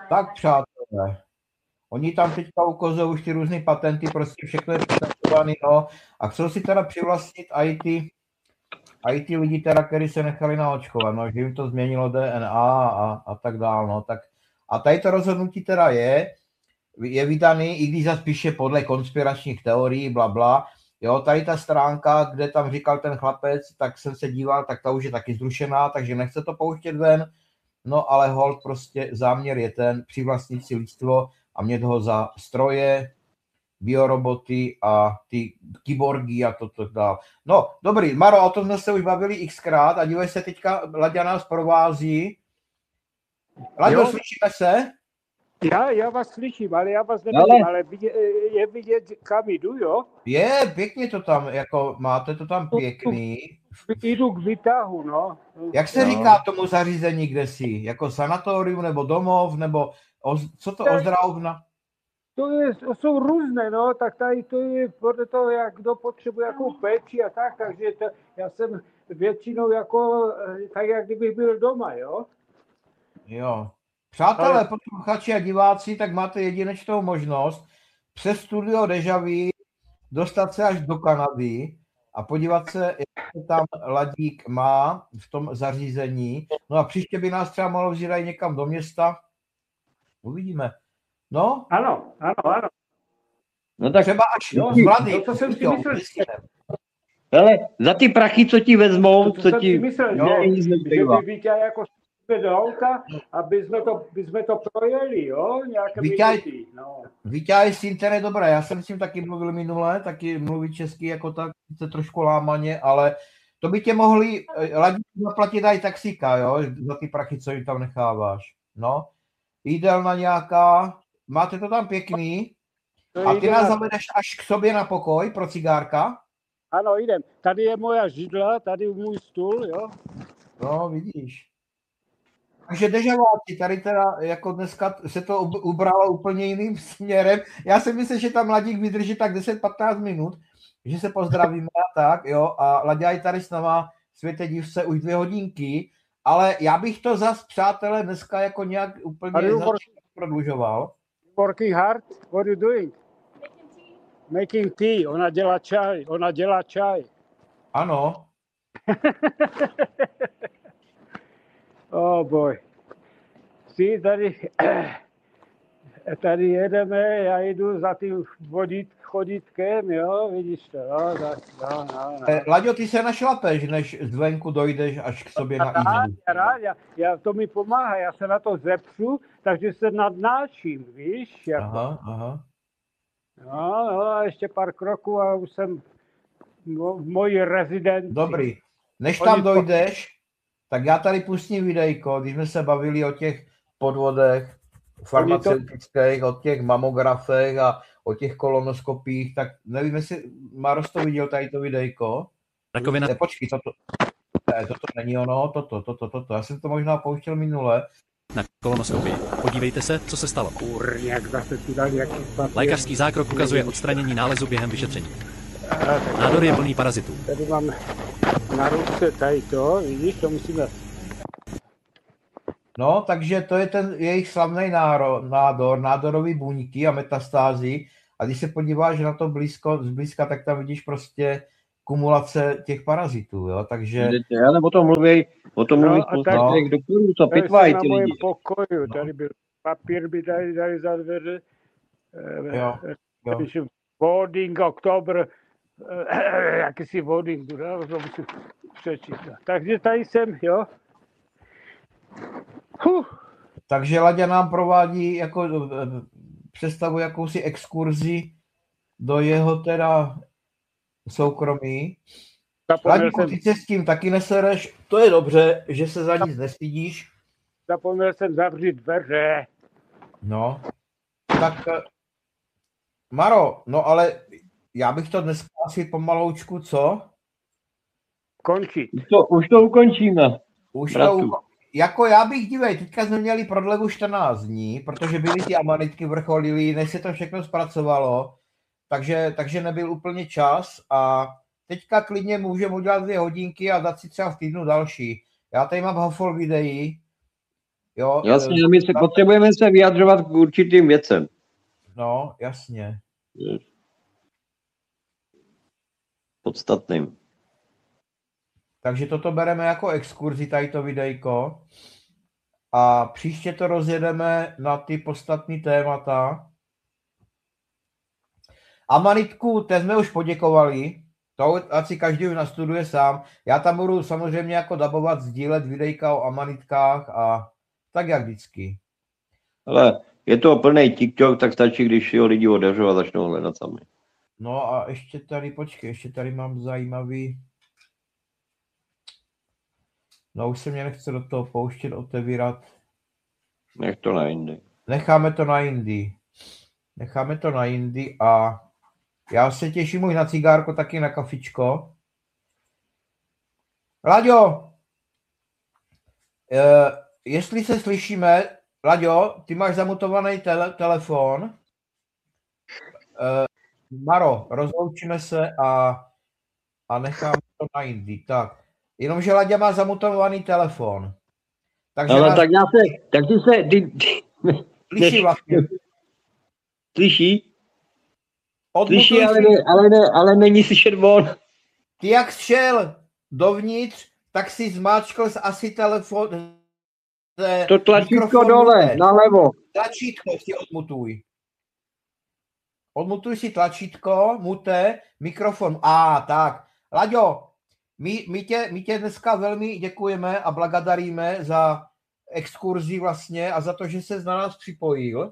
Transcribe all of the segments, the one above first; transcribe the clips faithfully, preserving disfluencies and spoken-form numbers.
Tak přátelé, oni tam teďka ukazují už ty různé patenty, prostě všechno je patentované, no, a chcou si teda přivlastnit i ty, i ty lidi teda, kteří se nechali naočkovat, no, že jim to změnilo D N A a, a tak dál, no, tak a tady to rozhodnutí teda je, je vydaný, i když zase píše podle konspiračních teorií, bla, bla, jo, tady ta stránka, kde tam říkal ten chlapec, tak jsem se díval, tak ta už je taky zrušená, takže nechce to pouštět ven, no ale hold prostě záměr je ten přivlastnit si lidstvo a mít ho za stroje, bioroboty a ty kyborgy a to, to dál. No, dobrý, Maro, o tom jsme se už bavili xkrát a dívej se, teďka Laďa nás provází. Laďo, slyšíme se? Já, já vás slyším, ale já vás nevidím, ale, ale je vidět, kam jdu, jo? Je, pěkně to tam, jako máte to tam pěkný. Jdu k výtahu, no. Jak se no. říká tomu zařízení, kde jsi? Jako sanatorium, nebo domov, nebo oz, co to ozdravovna? To, je, to jsou různé, no, tak tady to je podle toho, jak kdo potřebuje jakou péči a tak, takže to, já jsem většinou jako, tak jak kdybych byl doma, jo? Jo. Přátelé, posluchači a diváci, tak máte jedinečnou možnost přes studio Deja Vu dostat se až do Kanady a podívat se, jak tam Ladík má v tom zařízení. No a příště by nás třeba mohlo vzít i někam do města. Uvidíme. No? Ano, ano, ano. No tak třeba až jo, mladý. No, to jsem si myslel. Hele, za ty prachy, co ti vezmou, to, co jsem ti... si myslel, jo, že, že by Vítě jako do auta, aby jsme to, by jsme to projeli, jo? Nějaké minuty, no. Vítě, jestli internet dobré, já jsem s tím taky mluvil minule, taky mluvit česky jako tak, se trošku lámaně, ale to by tě mohli Ladík zaplatit i taxíka, jo? Za ty prachy, co jim tam necháváš. No, jídelna nějaká, máte to tam pěkný a ty nás zavedeš až k sobě na pokoj pro cigárka? Ano, jdem. Tady je moja židla, tady je můj stůl, jo? No, vidíš. Takže dežaváci, tady teda jako dneska se to ubralo úplně jiným směrem. Já si myslím, že tam Ladík vydrží tak deset patnáct minut, že se pozdravíme a tak, jo, a Laďa je tady s náma, světe div se, už dvě hodinky, ale já bych to zas, přátelé, dneska jako nějak úplně prodlužoval. Working hard? What are you doing? Making tea. Ona dělá čaj. Ona dělá čaj. Ano. Oh boy. Si, tady, tady jedeme, já jdu za tím vodit, chodítkem, jo, vidíš to, jo, tak, no, no, no. Laďo, ty se našlapeš, než zvenku dojdeš až k sobě na jízdu. Já rád, já, já, to mi pomáhá, já se na to zepřu, takže se nadnáším, víš, jako. Aha, aha. No, no, a ještě pár kroků a už jsem v mojí rezidenci. Dobrý, než tam dojdeš, tak já tady pustím videjko, když jsme se bavili o těch podvodech farmaceutických, o těch mamografech a o těch kolonoskopích, tak nevím, jestli Maros to viděl tady to videjko. Rakovina. Ne, počkej, toto, ne, toto není ono, toto, toto, toto. Já jsem to možná pouštěl minule. Na kolonoskopii. Podívejte se, co se stalo. Kurňák, zase tu dali jaký papír. Lékařský zákrok ukazuje odstranění nálezu během vyšetření. Nádor je plný parazitů. Tady mám na ruce tady to, vidíš, to musíme... No, takže to je ten jejich slavný nádor, nádorový buňky a metastázy. A když se podíváš na to blízko, zblízka, tak tam vidíš prostě kumulace těch parazitů, jo, takže... Ale o tom mluví, o tom mluví no, spousta no. těch doktorů, co pitvají ty lidi. Pokoju, tady no. byl papír, by tady dali za dveře. Jo, jo. Voting, oktober, jakýsi voting, to musím přečítat. Takže tady jsem, jo. Huh. Takže Laďa nám provádí jako představu jakousi exkurzi do jeho teda soukromí. Laďku, ty se s tím taky nesereš, to je dobře, že se za nic nestydíš. Zapomněl jsem zavřít dveře. No, tak Maro, no ale já bych to dneska asi pomaloučku, co? Končit. Už to, už to ukončíme. Už to uko... Jako já bych dívej, teďka jsme měli prodlevu čtrnáct dní, protože byly ty amanitky vrcholily, než se to všechno zpracovalo, takže, takže nebyl úplně čas a teďka klidně můžeme udělat dvě hodinky a dát si třeba v týdnu další. Já tady mám hofol videí, Jo, jasně, my se, potřebujeme se vyjadřovat k určitým věcem. No, jasně. Podstatným. Takže toto bereme jako exkurzi, tady to videjko. A příště to rozjedeme na ty podstatné témata. Amanitku, te jsme už poděkovali. To ať si každý už nastuduje sám. Já tam budu samozřejmě jako dabovat, sdílet videjka o amanitkách a tak jak vždycky. Ale je to plný TikTok, tak stačí, když si ho lidi odeřou a začnou hledat sami. No a ještě tady, počkej, ještě tady mám zajímavý... No už se mě nechce do toho pouštět, otevírat. Nech to na jindy. Necháme to na jindy. Necháme to na jindy a já se těším už na cigárko, taky na kafičko. Laďo, e, jestli se slyšíme, Laďo, ty máš zamutovaný tele, telefon. E, Maro, rozloučíme se a, a necháme to na jindy. Tak, jenomže Laďa má zamutovaný telefon. Takže ale nás... tak já se, tak ty se, ty, ty, Slyší vlastně. Slyší? Odmutuj Slyší, ale, si... ne, ale, ne, ale není slyšet von. Ty jak šel dovnitř, tak si zmáčkl asi telefon. To tlačítko dole, nalevo. Tlačítko si odmutuj. Odmutuj si tlačítko, mute, mikrofon. A tak. Laďo, my, my, tě, my tě dneska velmi děkujeme a blagodaríme za exkurzi vlastně a za to, že se na nás připojil.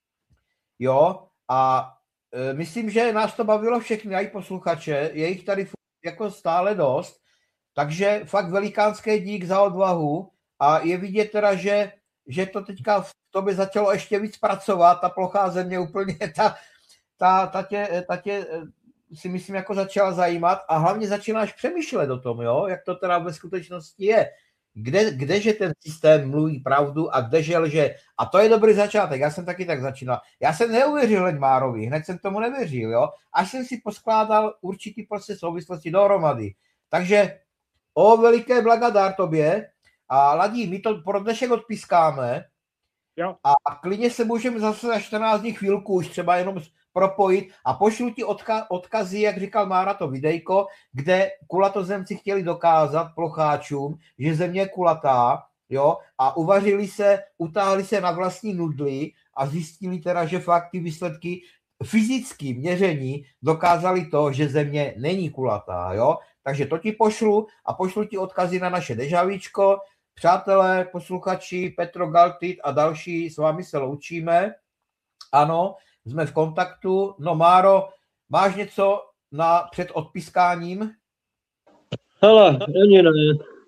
Jo, a e, myslím, že nás to bavilo všechny, i posluchače, je jich tady jako stále dost, takže fakt velikánský dík za odvahu a je vidět teda, že, že to teďka v tobě začalo ještě víc pracovat, ta plochá země úplně, ta, ta, ta, tě, ta tě si myslím jako začala zajímat a hlavně začínáš přemýšlet o tom, jo, jak to teda ve skutečnosti je. Kde, kdeže ten systém mluví pravdu a kdeže lže. A to je dobrý začátek. Já jsem taky tak začínal. Já jsem neuvěřil hned Márovi, hned jsem tomu nevěřil, jo. Až jsem si poskládal určitý proces souvislosti dohromady. Takže o veliké blagadár tobě a Ladí, my to pro dnešek odpískáme jo. A klidně se můžeme zase za čtrnáct dní chvilku už třeba jenom propojit a pošlu ti odka- odkazy, jak říkal Mára, to videjko, kde kulatozemci chtěli dokázat plocháčům, že země je kulatá, jo, a uvařili se, utáhli se na vlastní nudly a zjistili teda, že fakt ty výsledky fyzické měření dokázali to, že země není kulatá, jo. Takže to ti pošlu a pošlu ti odkazy na naše dežavíčko. Přátelé, posluchači, Petro Galtit a další, s vámi se loučíme. Ano, jsme v kontaktu. No Máro, máš něco na, před odpískáním? Hele, ani ne.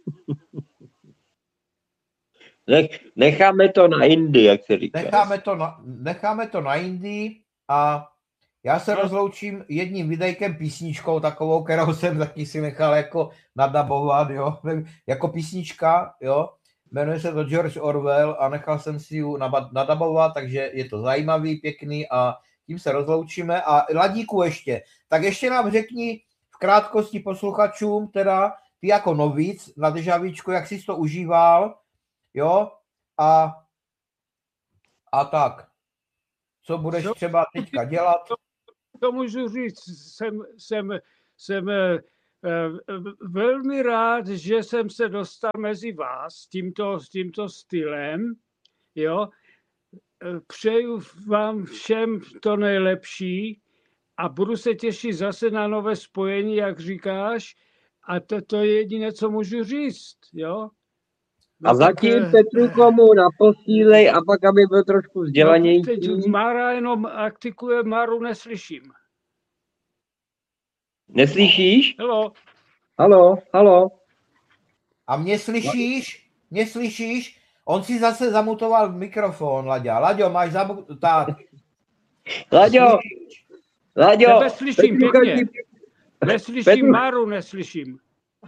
Nech, necháme to na Indii, jak se říká. Necháme to na, necháme to na Indii a já se rozloučím jedním videjkem, písničkou takovou, kterou jsem taky si nechal jako nadabovat, jo, jako písnička, jo. Jmenuje se to George Orwell a nechal jsem si ji nadabovat, takže je to zajímavý, pěkný a tím se rozloučíme. A Ladíku ještě, tak ještě nám řekni v krátkosti posluchačům, teda ty jako novic na dežavíčku, jak jsi to užíval, jo, a, a tak. Co budeš třeba teďka dělat? To můžu říct, jsem, jsem, jsem velmi rád, že jsem se dostal mezi vás s tímto, s tímto stylem. Jo. Přeju vám všem to nejlepší a budu se těšit zase na nové spojení, jak říkáš. A to, to je jediné, co můžu říct. Jo. A no zatím tak, Petru komu naposílej a pak, aby byl trošku vzdělanější. No, teď Mára jenom artikuluje, Máru neslyším. Neslyšíš? Halo. Halo, halo. A mě slyšíš? Mě slyšíš? On si zase zamutoval mikrofon, Laďa. Laďo, máš zamut... Tak. Laďo, Laďo. Tebe slyším pěkně. Neslyším Petru... Máru, neslyším.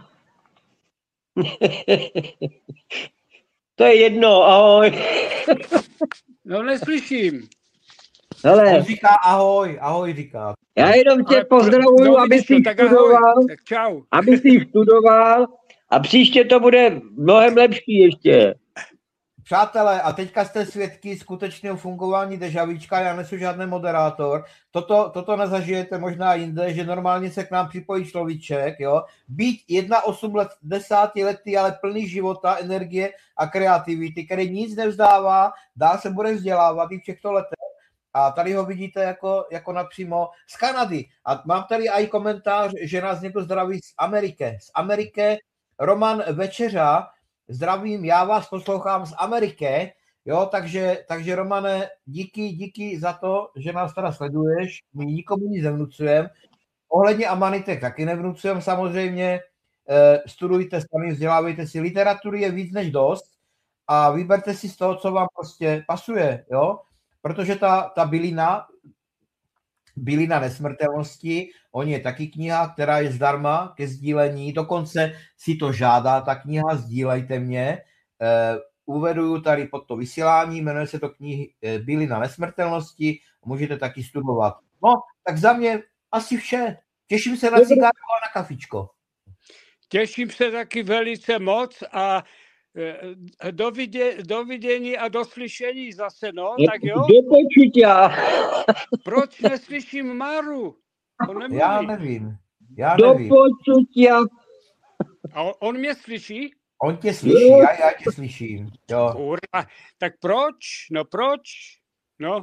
To je jedno, ahoj. No neslyším. Hele. On říká ahoj, ahoj říká. Já jenom tě pozdravuju, aby jsi studoval, tak čau. aby jsi studoval a příště to bude mnohem lepší ještě. Přátelé, a teďka jste svědky skutečného fungování dežavíčka, já nejsem žádný moderátor, toto, toto nezažijete možná jinde, že normálně se k nám připojí človíček, jo, být osmdesát letý, ale plný života, energie a kreativity, který nic nevzdává, dál se bude vzdělávat i v těchto letech. A tady ho vidíte jako, jako napřímo z Kanady. A mám tady i komentář, že nás někdo zdraví z Ameriky. Z Ameriky Roman Večeřa, zdravím, já vás poslouchám z Ameriky, jo, takže, takže Romane, díky, díky za to, že nás teda sleduješ, my nikomu nic nevnucujeme. Ohledně amanitek taky nevnucujeme samozřejmě, e, studujte sami, vzdělávejte si, literatury je víc než dost a vyberte si z toho, co vám prostě pasuje, jo, protože ta, ta bylina, Bylina nesmrtelnosti, on je taky kniha, která je zdarma ke sdílení, dokonce si to žádá, ta kniha, sdílejte mě, uh, uveduju tady pod to vysílání, jmenuje se to knihy Bylina nesmrtelnosti, můžete taky studovat. No, tak za mě asi vše. Těším se na cigárko a na kafičko. Těším se taky velice moc a do, vidě, do vidění a do slyšení zase, no, tak jo. Do počutia. Proč neslyším Maru? Já nevím, já do nevím. počutia. A on, on mě slyší? On tě slyší, já, já tě slyším, jo. Kurva, tak proč? No proč? No.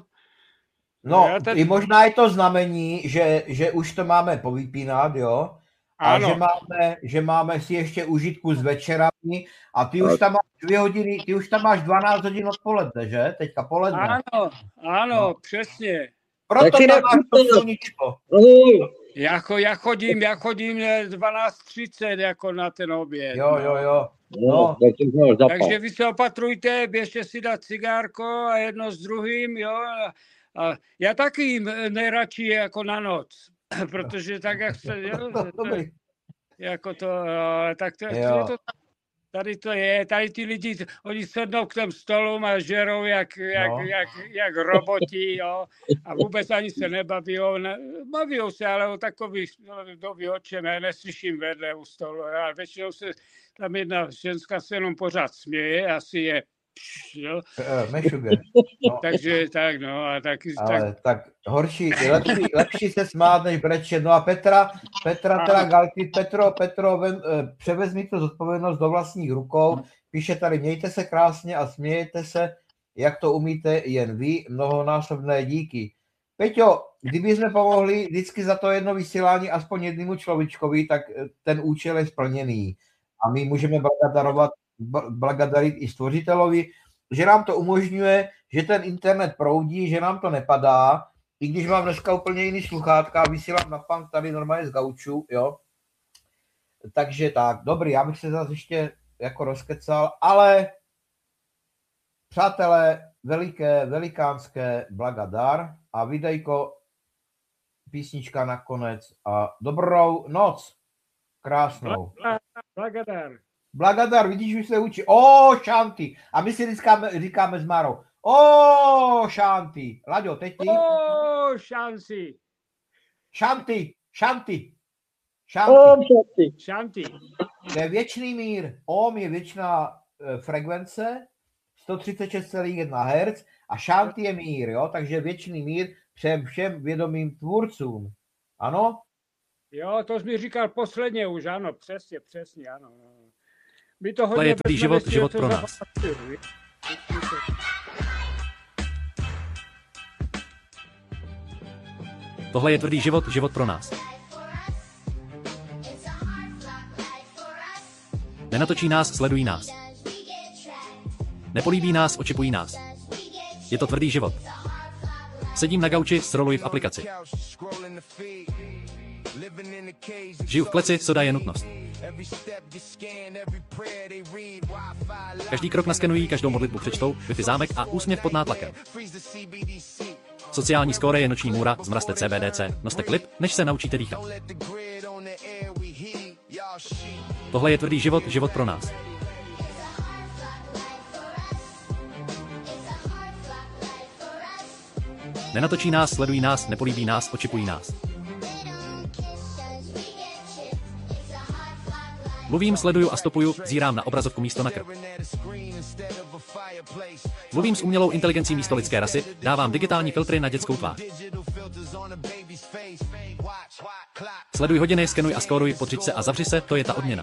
No, tady... i možná je to znamení, že, že už to máme povypínat, jo. A ano. že máme, že máme si ještě užitku s večerami a ty už tam máš dvě hodiny, ty už tam máš dvanáct hodin odpoledne, že? Teďka poledne. Ano, ano, no. Přesně. Proto Taky tam máš to sluníčko. Jako já chodím, já chodím dvanáct třicet jako na ten oběd. Jo, jo, jo. No. No. Takže vy se opatrujte, běžte si dát cigárko a jedno s druhým, jo. A já taky jim nejradši jako na noc. Protože tak, jak se, jo, to, jako to, tak to, to, tady to je, tady ty lidi, oni sednou k těm stolům a žerou jak, jak, no. jak, jak roboti, jo, a vůbec ani se nebaví, ne, baví se, ale o takových do vyhočené, neslyším vedle u stolu, ale většinou se tam jedna ženská se jenom pořád směje, asi je jo. Mešuge. No. Takže tak, no. A tak, ale tak... tak horší, lepší, lepší se smát, než brečet. No a Petra, Petra teda Galky, Petro, Petro, ven, převezmi tu zodpovědnost do vlastních rukou. Píše tady, mějte se krásně a smějete se, jak to umíte jen vy, mnohonásobné díky. Peťo, kdyby jsme pomohli vždycky za to jedno vysílání aspoň jednému človíčkovi, tak ten účel je splněný. A my můžeme blagodarovat blagadarit i stvořitelovi, že nám to umožňuje, že ten internet proudí, že nám to nepadá, i když mám dneska úplně jiný sluchátka a vysílám na punk tady normálně z gauču, jo. Takže tak, dobrý, já bych se zase ještě jako rozkecal, ale přátelé, veliké, velikánské blagadar a videjko, písnička nakonec a dobrou noc, krásnou. Blagadar. Blagadar, vidíš, už se učí. O, šanty. A my si říkáme, říkáme s Marou. O, šanty. Laďo, teď ty. O, šanci. Šanty, šanty. Šanty. Šanty. To je věčný mír. Om je věčná e, frekvence, sto třicet šest celá jedna hertz a šanty je mír, jo? Takže věčný mír všem, všem vědomým tvůrcům. Ano? Jo, to jsi mi říkal posledně už, ano, přesně, přesně, ano. My to hodně je tvrdý život, život pro nás. Tohle je tvrdý život, život pro nás. Nenatočí nás, sledují nás. Nepolíbí nás, očipují nás. Je to tvrdý život. Sedím na gauči, scrolluji v aplikaci. Žiju v kleci, soda je nutnost. Každý krok naskenují, každou modlitbu přečtou, Wi-Fi zámek a úsměv pod nátlakem. Sociální skóre je noční můra, zmrazte C B D C, noste klip, než se naučíte dýchat. Tohle je tvrdý život, život pro nás. Nenatočí nás, sledují nás, nepolíbí nás, očipují nás. Mluvím, sleduju a stopuju, zírám na obrazovku místo na krk. Mluvím s umělou inteligencí místo lidské rasy, dávám digitální filtry na dětskou tvář. Sleduj hodiny, skenuj a skóruj, podřiď se a zavři se, to je ta odměna.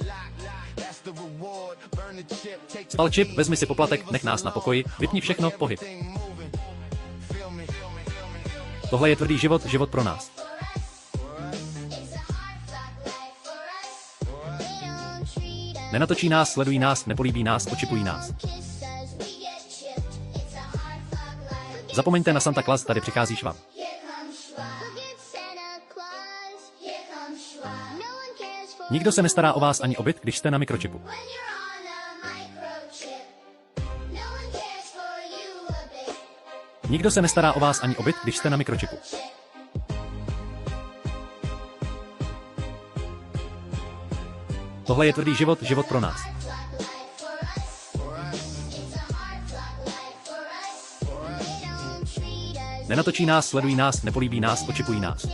Spal čip, vezmi si poplatek, nech nás na pokoji, vypni všechno, pohyb. Tohle je tvrdý život, život pro nás. Nenatočí nás, sledují nás, nepolíbí nás, očipují nás. Zapomeňte na Santa Claus, tady přichází švab. Nikdo se nestará o vás ani o byt, když jste na mikročipu. Nikdo se nestará o vás ani o byt, když jste na mikročipu. Tohle je tvrdý život, život pro nás. Nenatočí nás, sledují nás, nepolíbí nás, očipují nás.